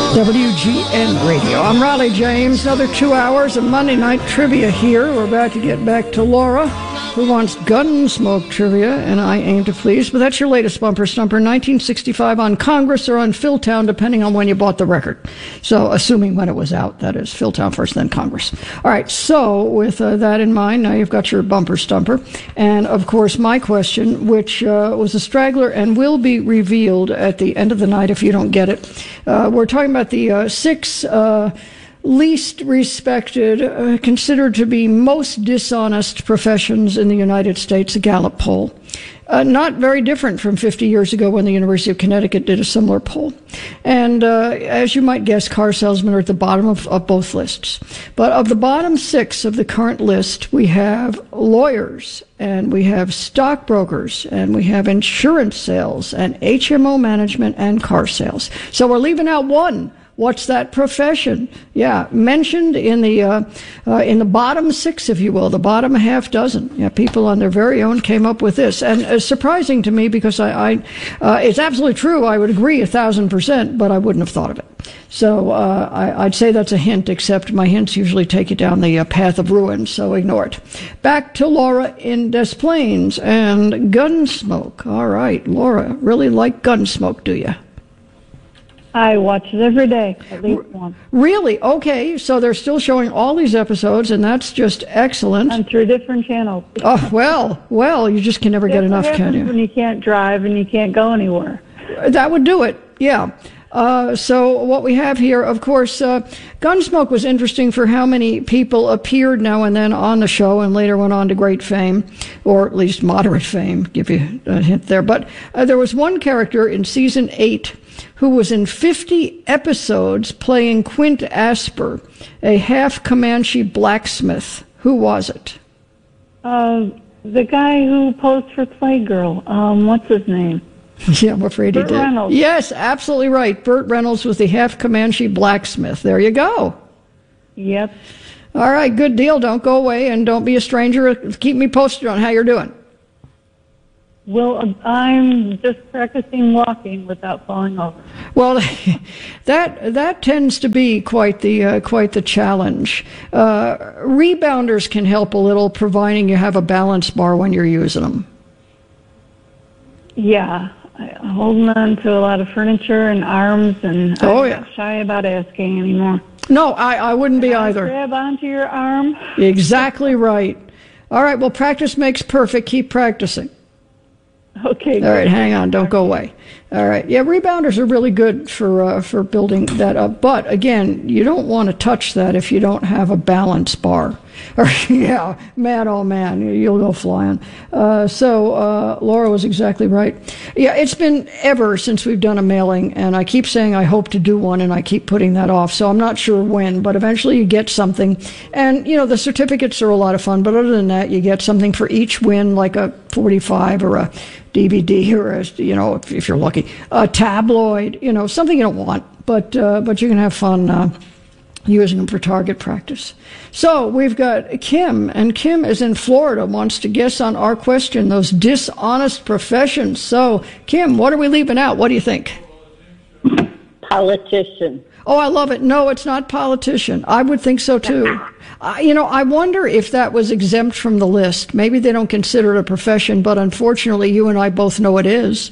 WGN Radio. I'm Raleigh James. Another 2 hours of Monday night trivia here. We're about to get back to Laura, who wants Gunsmoke trivia, and I aim to please. But that's your latest bumper stumper, 1965 on Congress or on Philtown, depending on when you bought the record. So, assuming when it was out, that is Philtown first, then Congress. All right, so with that in mind, now you've got your bumper stumper. And, of course, my question, which was a straggler and will be revealed at the end of the night if you don't get it. We're talking about the six least respected, considered to be most dishonest professions in the United States, a Gallup poll. Not very different from 50 years ago when the University of Connecticut did a similar poll. And as you might guess, car salesmen are at the bottom of both lists. But of the bottom six of the current list, we have lawyers, and we have stockbrokers, and we have insurance sales, and HMO management, and car sales. So we're leaving out one. What's that profession? Yeah, mentioned in the bottom six, if you will, the bottom half dozen. Yeah, people on their very own came up with this, and it's surprising to me because it's absolutely true. I would agree 1,000%, but I wouldn't have thought of it. So I'd say that's a hint, except my hints usually take you down the path of ruin, so ignore it. Back to Laura in Des Plaines and Gunsmoke. All right, Laura, really like Gunsmoke, do you? I watch it every day, at least once. Really? Okay, so they're still showing all these episodes, and that's just excellent. On 3 different channels. Oh, well, you just can never get enough, can you? When you can't drive and you can't go anywhere. That would do it, yeah. So what we have here, of course, Gunsmoke was interesting for how many people appeared now and then on the show and later went on to great fame, or at least moderate fame, give you a hint there. But there was one character in season 8 who was in 50 episodes playing Quint Asper, a half-Comanche blacksmith. Who was it? The guy who posed for Playgirl. What's his name? Yeah, I'm afraid he did. Burt Reynolds. Yes, absolutely right. Burt Reynolds was the half-Comanche blacksmith. There you go. Yep. All right, good deal. Don't go away, and don't be a stranger. Keep me posted on how you're doing. Well, I'm just practicing walking without falling over. Well, that tends to be quite the challenge. Rebounders can help a little, providing you have a balance bar when you're using them. Yeah, I'm holding on to a lot of furniture and arms, and I'm not shy about asking anymore. No, I wouldn't be either. Grab onto your arm. Exactly right. All right, well, practice makes perfect. Keep practicing. Okay. All right, hang on. Don't go away. All right. Yeah, rebounders are really good for building that up. But, again, you don't want to touch that if you don't have a balance bar. Yeah, man, oh, man, you'll go flying. So Laura was exactly right. Yeah, it's been ever since we've done a mailing, and I keep saying I hope to do one, and I keep putting that off. So I'm not sure when, but eventually you get something. And, the certificates are a lot of fun, but other than that, you get something for each win, like a 45 or a DVD or if you're lucky, a tabloid, something you don't want, but you can have fun using them for target practice. So we've got Kim, and Kim is in Florida, wants to guess on our question, those dishonest professions. So, Kim, what are we leaving out? What do you think? Politician. Oh, I love it. No, it's not politician. I would think so, too. I wonder if that was exempt from the list. Maybe they don't consider it a profession, but unfortunately, you and I both know it is.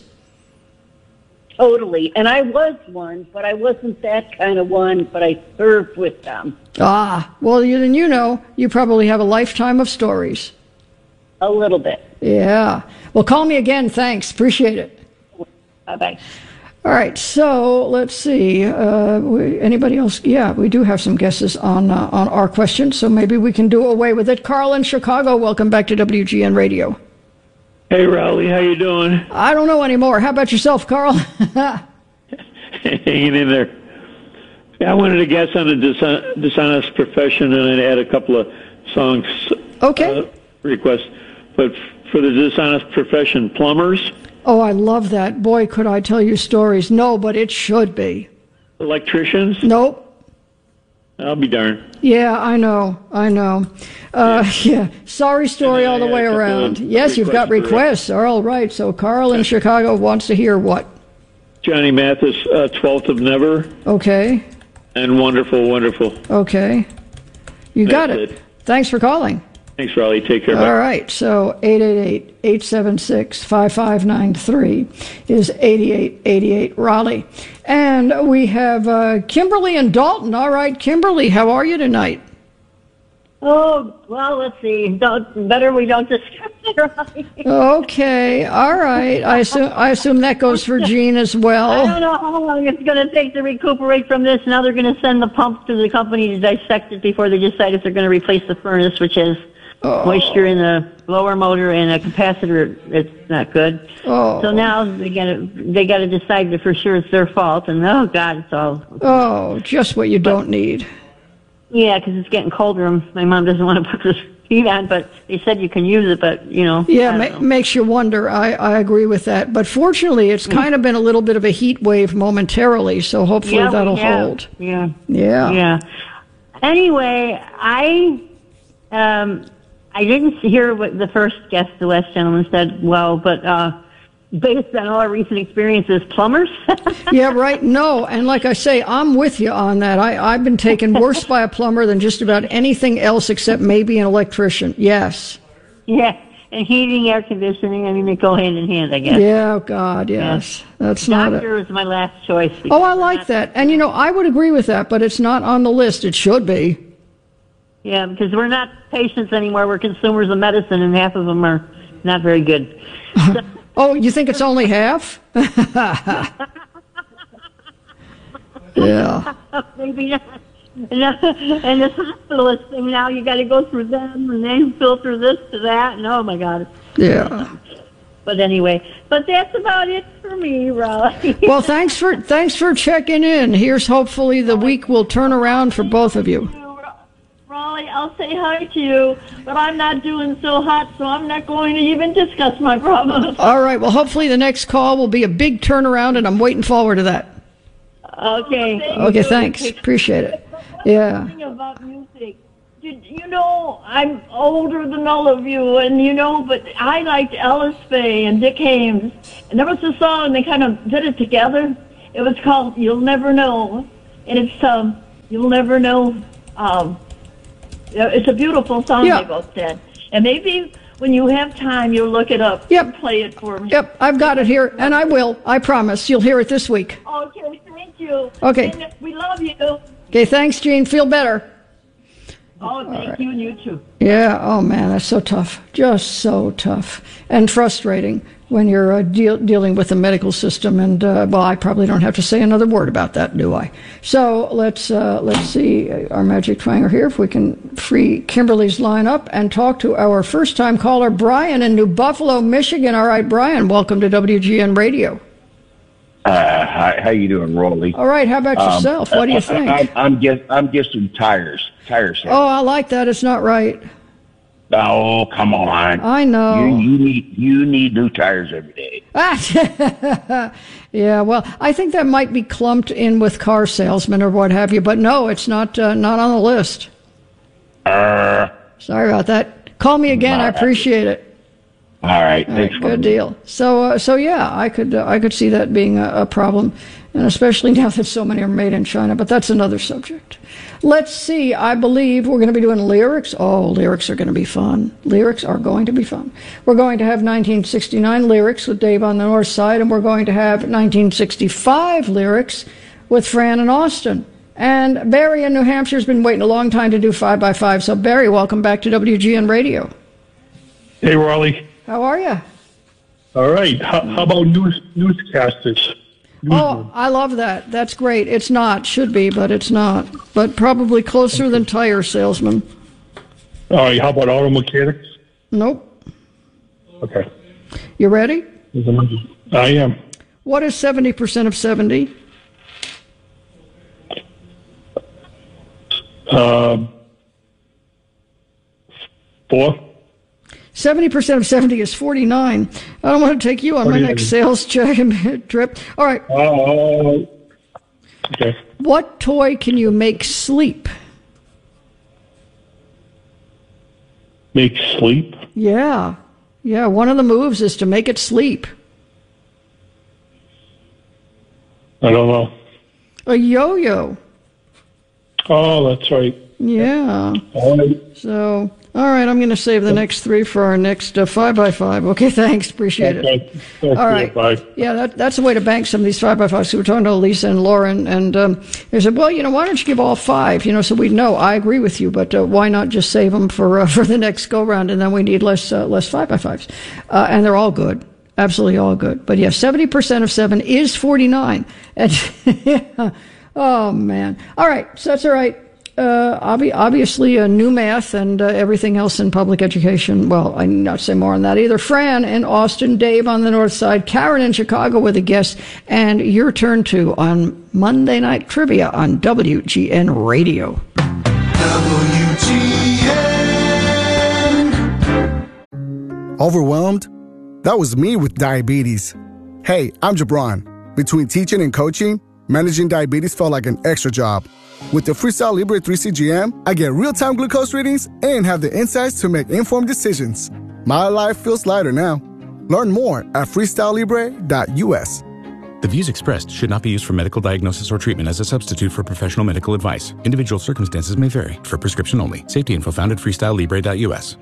Totally. And I was one, but I wasn't that kind of one, but I served with them. Ah, well, then you probably have a lifetime of stories. A little bit. Yeah. Well, call me again. Thanks. Appreciate it. Bye-bye. All right, so let's see. Anybody else? Yeah, we do have some guesses on our question, so maybe we can do away with it. Carl in Chicago, welcome back to WGN Radio. Hey, Raleigh, how you doing? I don't know anymore. How about yourself, Carl? Hanging in there. Yeah, I wanted to guess on a dishonest profession, and I'd add a couple of songs requests. But for the dishonest profession, plumbers. Oh, I love that. Boy, could I tell you stories. No, but it should be. Electricians? Nope. I'll be darned. Yeah, I know. Yeah. Sorry story all the way around. Yes, you've got requests. All right. So Carl in Chicago wants to hear what? Johnny Mathis, 12th of Never. Okay. And Wonderful, Wonderful. Okay. You got it. Thanks for calling. Thanks, Raleigh. Take care. All right. So 888-876-5593 is 8888 Raleigh. And we have Kimberly and Dalton. All right, Kimberly, how are you tonight? Oh, well, let's see. Better we don't discuss it, right? Okay. All right. I assume that goes for Jean as well. I don't know how long it's going to take to recuperate from this. Now they're going to send the pump to the company to dissect it before they decide if they're going to replace the furnace, which has moisture in the blower motor and a capacitor. It's not good. Oh. So now they got to decide that for sure it's their fault. And oh God, it's all. Oh, just what you don't need. Yeah, because it's getting colder, and my mom doesn't want to put the heat on, but they said you can use it, but, Yeah, makes you wonder. I agree with that. But fortunately, it's kind of been a little bit of a heat wave momentarily, so hopefully that'll hold. Yeah. Anyway, I didn't hear what the first guest, the last gentleman, said well, but based on all our recent experiences, plumbers? Yeah, right. No, and like I say, I'm with you on that. I've been taken worse by a plumber than just about anything else except maybe an electrician. Yes. Yeah, and heating, air conditioning, I mean, they go hand in hand, I guess. Yeah, God, yes. That's not Doctor was my last choice. Oh, I like that. And, I would agree with that, but it's not on the list. It should be. Yeah, because we're not patients anymore. We're consumers of medicine, and half of them are not very good. Oh, you think it's only half? Yeah. Maybe not. And this hospitalist thing, now you got to go through them, and then filter this to that, and oh my God. Yeah. But anyway, that's about it for me, Raleigh. Well, thanks for checking in. Here's hopefully the week will turn around for both of you. Raleigh, I'll say hi to you, but I'm not doing so hot, so I'm not going to even discuss my problems. All right. Well, hopefully the next call will be a big turnaround, and I'm waiting forward to that. Okay. Okay, thanks. Appreciate it. Yeah. Something about music. I'm older than all of you, and but I liked Alice Faye and Dick Haymes, and there was a song, they kind of did it together. It was called You'll Never Know, and it's, You'll Never Know, it's a beautiful song they both did. And maybe when you have time, you'll look it up and play it for me. Yep, I've got it here, and I will. I promise. You'll hear it this week. Okay, thank you. Okay. And we love you. Okay, thanks, Jean. Feel better. Oh, thank you, and you too. Yeah, oh man, that's so tough. Just so tough. And frustrating when you're dealing with the medical system. And, I probably don't have to say another word about that, do I? So let's see our magic triangle here, if we can free Kimberly's line up and talk to our first-time caller, Brian in New Buffalo, Michigan. All right, Brian, welcome to WGN Radio. Hi, how you doing, Rolly? All right, how about yourself? What do you think? I'm guessing tire sales. Oh, I like that. It's not right. Oh, come on! I know. You need new tires every day. Yeah, well, I think that might be clumped in with car salesmen or what have you, but no, it's not on the list. Sorry about that. Call me again. I appreciate it. All right, thanks. Good deal. So yeah, I could see that being a problem, and especially now that so many are made in China. But that's another subject. Let's see. I believe we're going to be doing lyrics. Oh, lyrics are going to be fun. Lyrics are going to be fun. We're going to have 1969 lyrics with Dave on the North Side, and we're going to have 1965 lyrics with Fran and Austin. And Barry in New Hampshire has been waiting a long time to do 5x5. So Barry, welcome back to WGN Radio. Hey, Raleigh. How are you? All right. How about newscasters? Oh, I love that. That's great. It's not. Should be, but it's not. But probably closer than tire salesman. All right. How about auto mechanics? Nope. Okay. You ready? I am. What is 70% of 70? 4. 70% of 70 is 49. I don't want to take you on my next sales trip. All right. Okay. What toy can you make sleep? Make sleep? Yeah. Yeah, one of the moves is to make it sleep. I don't know. A yo-yo. Oh, that's right. Yeah. All right. So, all right, I'm going to save the next 3 for our next 5x5. Okay, thanks. Appreciate it. All right. Bye. Yeah, that's a way to bank some of these 5x5s. So we're talking to Lisa and Lauren, and they said, well, why don't you give all 5? So we know. I agree with you, but why not just save them for the next go-round, and then we need less 5x5s. And they're all good. Absolutely all good. But yeah, 70% of 7 is 49. And yeah. Oh, man. All right, so that's all right. Obviously, new math and everything else in public education. Well, I need not say more on that either. Fran in Austin, Dave on the north side, Karen in Chicago with a guest, and your turn too on Monday Night Trivia on WGN Radio. WGN. Overwhelmed? That was me with diabetes. Hey, I'm Jabron. Between teaching and coaching, managing diabetes felt like an extra job. With the Freestyle Libre 3 CGM, I get real-time glucose readings and have the insights to make informed decisions. My life feels lighter now. Learn more at freestylelibre.us. The views expressed should not be used for medical diagnosis or treatment as a substitute for professional medical advice. Individual circumstances may vary. For prescription only. Safety info found at freestylelibre.us.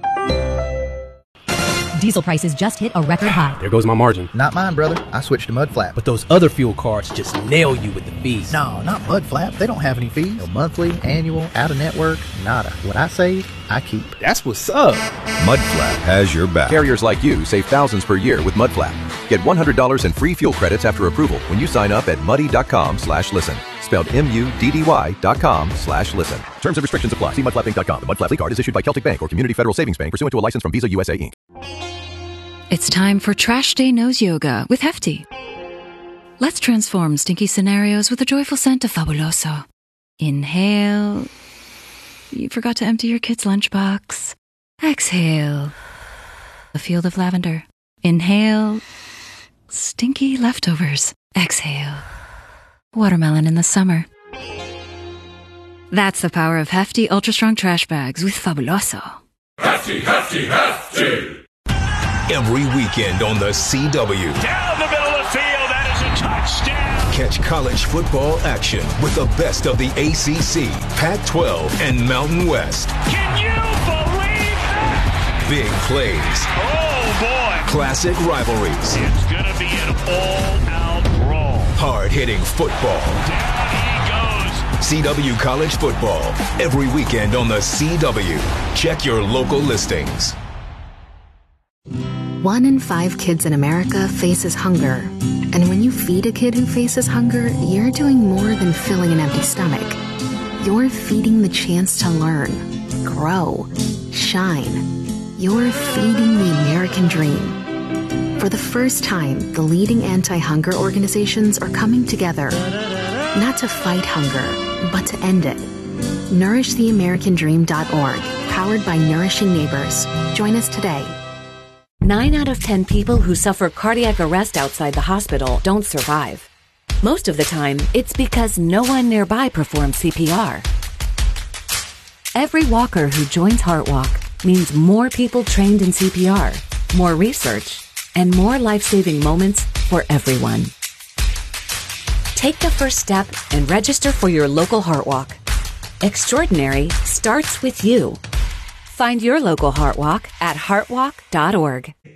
Diesel prices just hit a record high. There goes my margin. Not mine, brother. I switched to Mudflap. But those other fuel cards just nail you with the fees. No, not Mudflap. They don't have any fees. No monthly, annual, out-of-network, nada. What I save, I keep. That's what's up. Mudflap has your back. Carriers like you save thousands per year with Mudflap. Get $100 in free fuel credits after approval when you sign up at muddy.com/listen. Spelled MUDDY.com/listen. Terms and restrictions apply. See mudflappinc.com. The Mudflap card is issued by Celtic Bank or Community Federal Savings Bank pursuant to a license from Visa USA Inc. It's time for Trash Day Nose Yoga with Hefty. Let's transform stinky scenarios with the joyful scent of Fabuloso. Inhale. You forgot to empty your kid's lunchbox. Exhale. A field of lavender. Inhale. Stinky leftovers. Exhale. Watermelon in the summer. That's the power of Hefty Ultra Strong Trash Bags with Fabuloso. Hefty, Hefty, Hefty! Every weekend on the CW. Down the middle of the field, that is a touchdown. Catch college football action with the best of the ACC, Pac-12, and Mountain West. Can you believe that? Big plays. Oh, boy. Classic rivalries. It's going to be an all-out brawl. Hard-hitting football. Down he goes. CW College Football. Every weekend on the CW. Check your local listings. 1 in 5 kids in America faces hunger. And when you feed a kid who faces hunger, you're doing more than filling an empty stomach. You're feeding the chance to learn, grow, shine. You're feeding the American dream. For the first time, the leading anti-hunger organizations are coming together, not to fight hunger, but to end it. NourishTheAmericanDream.org, powered by Nourishing Neighbors. Join us today. 9 out of 10 people who suffer cardiac arrest outside the hospital don't survive. Most of the time, it's because no one nearby performs CPR. Every walker who joins HeartWalk means more people trained in CPR, more research, and more life-saving moments for everyone. Take the first step and register for your local HeartWalk. Extraordinary starts with you. Find your local HeartWalk at heartwalk.org.